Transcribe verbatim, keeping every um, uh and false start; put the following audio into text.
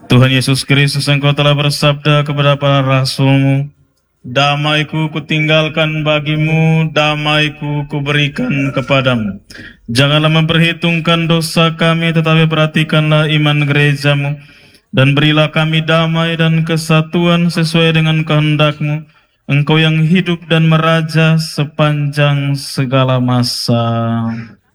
Tuhan Yesus Kristus, Engkau telah bersabda kepada para rasul-Mu, damai-Ku kutinggalkan bagimu, damai-Ku kuberikan kepadamu. Janganlah memperhitungkan dosa kami, tetapi perhatikanlah iman gereja-Mu, dan berilah kami damai dan kesatuan sesuai dengan kehendak-Mu, Engkau yang hidup dan meraja sepanjang segala masa.